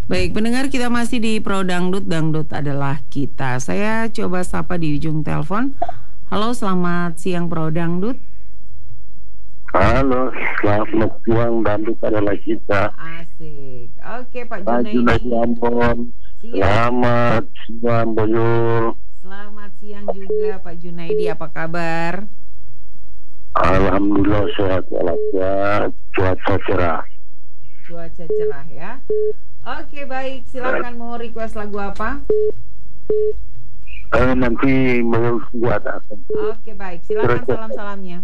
Baik, pendengar, kita masih di Pro Dangdut, Dangdut adalah kita. Saya coba sapa di ujung telepon. Halo, selamat siang Pro Dangdut. Halo, selamat siang, Dangdut adalah kita. Asik. Oke, Pak Junaidi Junaidi. Ambon. Selamat siang, Boyul. Selamat siang juga Pak Junaidi, apa kabar? Alhamdulillah sehat walafiat, cuaca cerah. Cuaca cerah ya. Oke, baik, silakan mau request lagu apa? Nanti Boyul buat apa? Oke, baik, silakan salam-salamnya.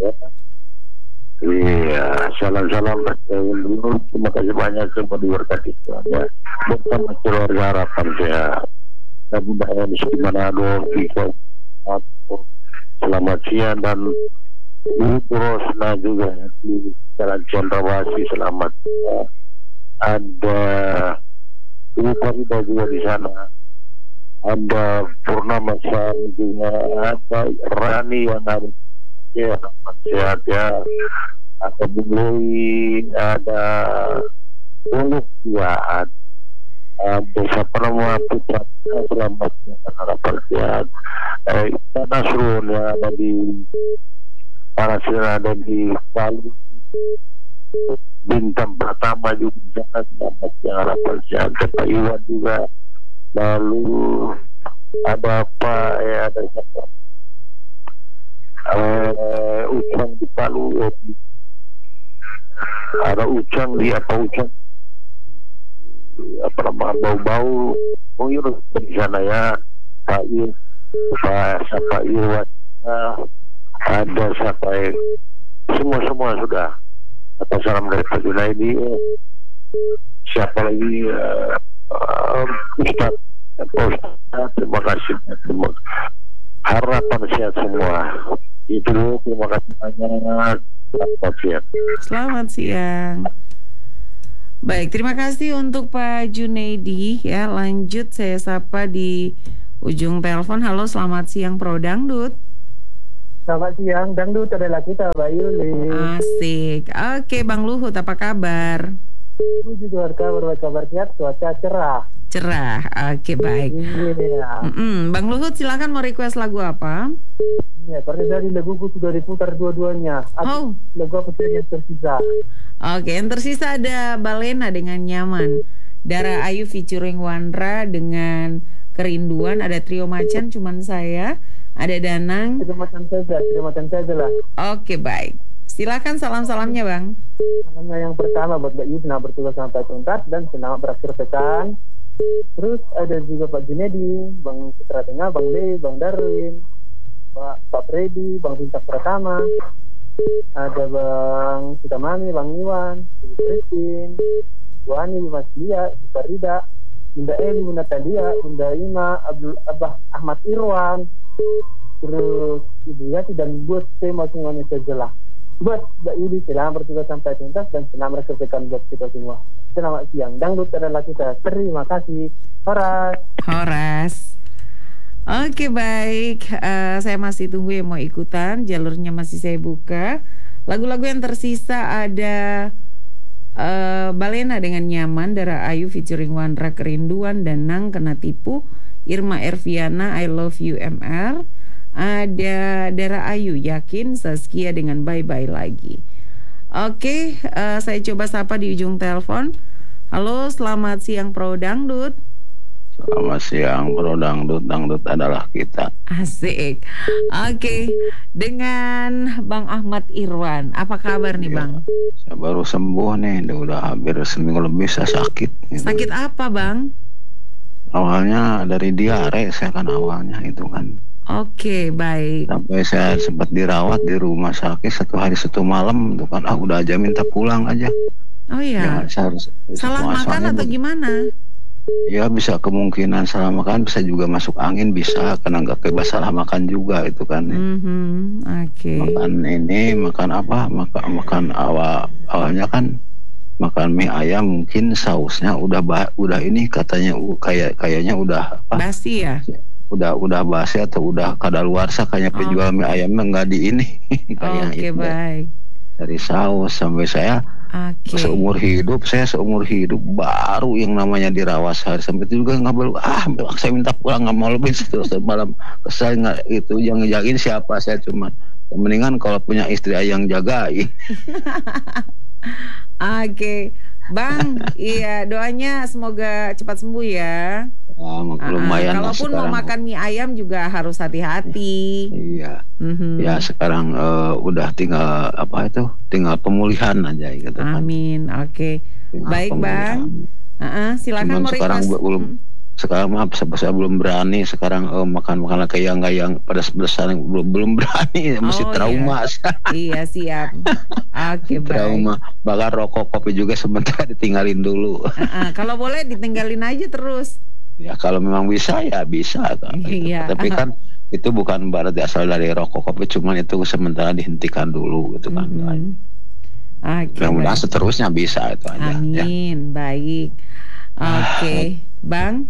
Iya, salam-salam dulu. Terima kasih banyak, semua diberkati Tuhan ya. Bersama keluarga harapan sehat. Mudah-mudahan di Manado, selamat siang, dan Ibu Rosna juga di Jalan Cendrawasih, selamat. Ada Ibu Farida juga di sana. Ada Purnama Sari juga, ada Rani yang harus sehat ya. Ada Bungui, ada Uluk juga, ada siapa nama Putra, selamat ya, harapan sehat. Nasrun ya, ada di Parasir, ada di Palu. Bintang pertama juga selamat ya, harapan sehat. Pak Iwan juga. Lalu ada apa ya, ada siapa? Ucang di Palu, ada Ucang di Ucang apa nama, bau-bau mungkin di sana ya. Pak Irwan, ada siapa ya, semua sudah. Atas salam dari Pak Junaidi. Siapa lagi? Ustaz, terima kasih. Harapan sehat semua. Itu dulu, terima kasih banyak. Selamat siang. Selamat siang. Baik, terima kasih untuk Pak Junaidi ya. Lanjut saya sapa di ujung telepon. Halo, selamat siang Pro Dangdut. Selamat siang, Dangdut adalah kita, Mbak Yuli. Asik. Oke, Bang Luhut, apa kabar? Puji Tuhan, kabar sehat, cuaca cerah. Cerah. Oke, baik. Iya. Bang Luhut, silakan mau request lagu apa? Iya, karena dari laguku sudah diputar dua-duanya. Lagu apa saja yang tersisa? Oke, yang tersisa ada Balena dengan Nyaman, Dara Ayu featuring Wandra dengan Kerinduan, ada Trio Macan Cuman Saya, ada Danang. Terima saja lah. Oke, baik. Silakan salam-salamnya, Bang. Salamnya yang pertama buat Mbak Yu, selamat bertugas sampai tuntas dan selamat berakhir pekan. Terus ada juga Pak Junaidi, Bang Citra Tengah, Bang Le, Bang Darwin, Pak Freddy, Bang Bintang Pratama, ada Bang Sutamami, Bang Iwan, Ibu Christine, Bu Ani, Bu Mas Lia, Bu Farida, Bunda Eli, Bunda Talia, Bunda Ima, Abah Ahmad Irwan, terus Ibu Yati, dan buat tema semuanya sejelas. Buat Mbak Yuli, selamat bertugas sampai tuntas dan selamat resepekan buat kita semua. Selamat siang, Dangdut adalah kita. Terima kasih. Horas. Oke, baik. Saya masih tunggu yang mau ikutan. Jalurnya masih saya buka. Lagu-lagu yang tersisa ada Balena dengan Nyaman, Dara Ayu featuring Wandra Kerinduan, Danang Kena Tipu, Irma Erviana I Love You MR, ada Dara Ayu Yakin, Saskia dengan Bye Bye Lagi. Oke, saya coba sapa di ujung telepon. Halo, selamat siang Pro Dangdut. Selamat siang Pro Dangdut, Dangdut adalah kita. Asik. Oke, dengan Bang Ahmad Irwan, apa kabar nih Bang? Saya baru sembuh nih, udah hampir seminggu lebih saya sakit gitu. Sakit apa Bang? Awalnya dari diare, saya kan awalnya itu kan. Oke, baik. Sampai saya sempat dirawat di rumah sakit 1 hari 1 malam itu kan. Udah aja minta pulang aja. Oh iya. Ya, salah makan atau gimana? Ya bisa kemungkinan salah makan, bisa juga masuk angin, bisa karena nggak kebas salah makan juga itu kan. Oke. Makan apa? Makan awalnya kan makan mie ayam, mungkin sausnya udah ini katanya kayaknya udah apa? Basi ya? Udah basi atau udah kadaluarsa, kayaknya penjual mie ayamnya nggak di ini. Oke, baik. Dari saus sampai saya Oke. Seumur hidup baru yang namanya dirawat sehari sampai itu juga nggak perlu saya minta pulang nggak mau lebih terus malam saya nggak itu yang ngejagain siapa, saya cuma mendingan kalau punya istri yang jagain. Oke, Bang, iya doanya semoga cepat sembuh ya. Lumayan lah kalaupun mau sekarang. makan mie ayam juga harus hati-hati. Iya. Mhm. Ya sekarang udah tinggal tinggal pemulihan aja gitu kan. Amin. Oke. Tinggal Baik, pemulihan. Bang. Silakan Cuman mau sekarang request. sekarang saya belum berani sekarang makan makanan kayak yang pedas-pedasan belum berani, masih trauma. Iya, siap. Oke, baik. Trauma, bahkan rokok kopi juga sementara ditinggalin dulu. Kalau boleh ditinggalin aja terus. Ya kalau memang bisa ya bisa kan. Iya. Tapi kan itu bukan berarti asal dari rokok kopi, cuman itu sementara dihentikan dulu gitu kan. Oke, Mudah-mudahan seterusnya bisa itu aja. Amin, ya. Baik. Oke, Bang.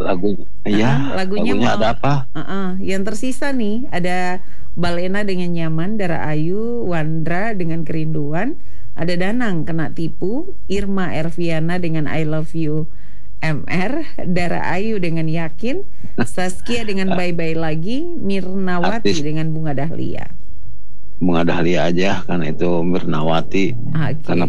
Lagunya mau, ada apa? Yang tersisa nih ada Balena dengan Nyaman, Dara Ayu, Wandra dengan Kerinduan, ada Danang Kena Tipu, Irma Erviana dengan I Love You MR, Dara Ayu dengan Yakin, Saskia dengan Bye Bye Lagi, Mirnawati dengan Bunga Dahlia. Bunga Dahlia aja kan itu Mirnawati. Karena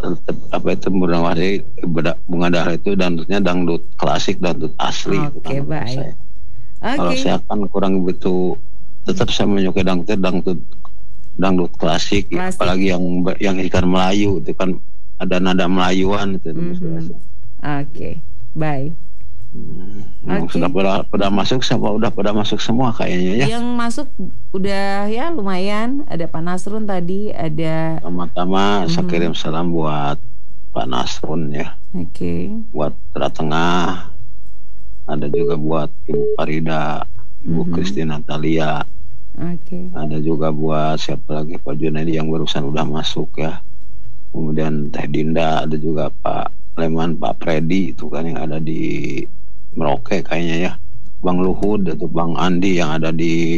Mirnawati Bunga Dahlia itu dangdut klasik, dangdut asli. Oke, baik. Kalau saya kan kurang begitu, tetap saya menyukai dangdut klasik. Apalagi yang ikan Melayu itu kan ada nada Melayuan itu. Oke, baik. Sudah pada masuk semua kayaknya ya. Yang masuk udah ya lumayan. Ada Pak Nasrun tadi, ada. Pertama saya kirim salam buat Pak Nasrun ya. Oke. Buat Tera Tengah. Ada juga buat Ibu Farida, Ibu Christina Natalia. Oke. Ada juga buat siapa lagi, Pak Junaidi yang barusan udah masuk ya. Kemudian Teh Dinda, ada juga Pak Leman, Pak Freddy itu kan yang ada di Merauke kayaknya ya, Bang Luhud atau Bang Andi yang ada di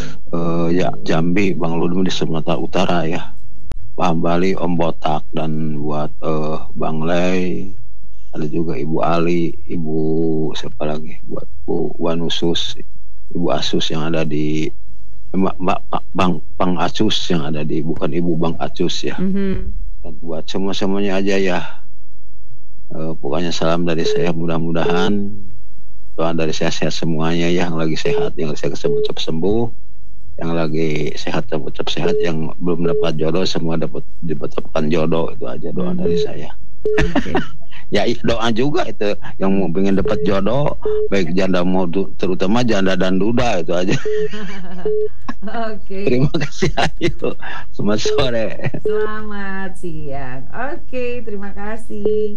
Jambi, Bang Luhud di Sumatera Utara ya, Pak Bali, Om Botak, dan buat Bang Lei, ada juga Ibu Ali, Ibu siapa lagi, buat Bu Wanusus, Ibu Asus yang ada di Bang Acus yang ada di, bukan Ibu Bang Acus ya. Dan buat semuanya aja ya. Pokoknya salam dari saya, mudah-mudahan doa dari saya sehat semuanya ya, yang lagi sehat, yang saya cepat sembuh, yang lagi sehat cepat sehat, yang belum dapat jodoh semua dapatkan jodoh, itu aja doa dari saya. Ya doa juga itu yang mau pengen dapat jodoh, baik janda mau terutama janda dan duda, itu aja. Terima kasih Ayu. Selamat sore. Selamat siang. Terima kasih.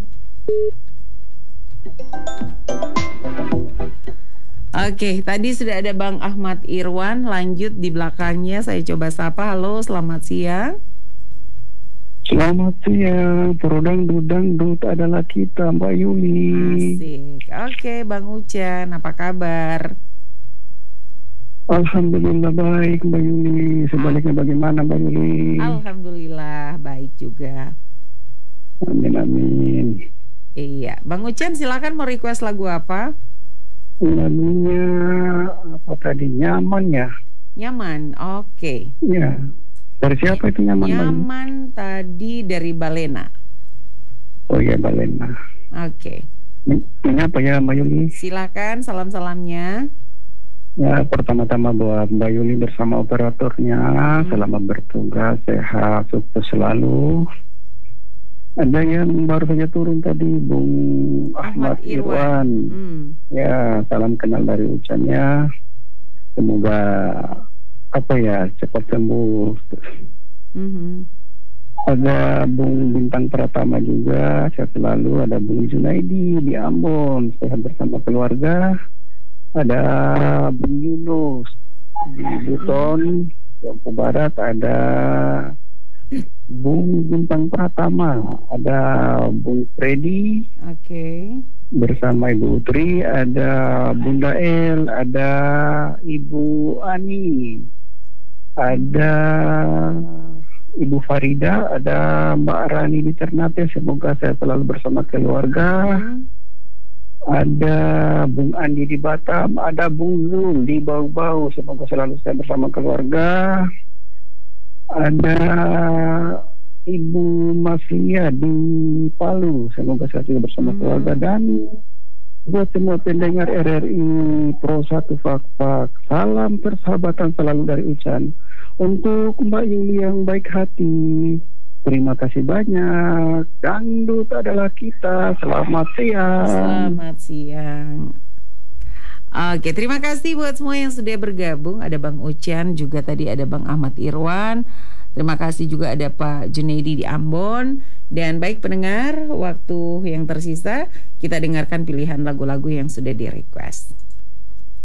Tadi sudah ada Bang Ahmad Irwan. Lanjut di belakangnya saya coba sapa. Halo, selamat siang. Selamat siang. Dangdut adalah kita, Mbak Yuli. Asik. Bang Ucan, apa kabar? Alhamdulillah baik, Mbak Yuli. Sebaliknya bagaimana, Mbak Yuli? Alhamdulillah baik juga. Amin. Iya, Bang Ucan silakan mau request lagu apa? Lagunya apa tadi? Nyaman ya? Nyaman, oke. Ya. Dari siapa itu Nyaman? Nyaman tadi dari Balena. Oh iya, Balena. Oke. Ini apa ya, Mbak Yuli? Silakan salam-salamnya. Ya, pertama-tama buat Mbak Yuli bersama operatornya. Selamat bertugas, sehat, sukses selalu. Ada yang baru saja turun tadi, Bung Ahmad Irwan. Ya, salam kenal dari Ucannya. Semoga cepat sembuh. Ada Bung Bintang Pratama juga, sehat selalu. Ada Bung Junaidi di Ambon, sehat bersama keluarga. Ada Bung Yunus di Buton, Jawa Barat. Ada Bung Bintang Pratama, ada Bung Freddy, bersama Ibu Utri, ada Bunda El, ada Ibu Ani, ada Ibu Farida, ada Mbak Rani di Ternate, semoga saya selalu bersama keluarga. Ada Bung Andi di Batam, ada Bung Zul di Bau-Bau, semoga selalu saya bersama keluarga. Ada Ibu Maslia di Palu, semoga saya juga bersama keluarga. Dan buat semua pendengar RRI Pro 1 Fak-Fak, salam persahabatan selalu dari Ucan. Untuk Mbak Yuli yang baik hati, terima kasih banyak. Dangdut adalah kita. Selamat siang. Selamat siang. Oke, terima kasih buat semua yang sudah bergabung. Ada Bang Ucan, juga tadi ada Bang Ahmad Irwan. Terima kasih juga ada Pak Junaidi di Ambon. Dan baik pendengar, waktu yang tersisa kita dengarkan pilihan lagu-lagu yang sudah di request.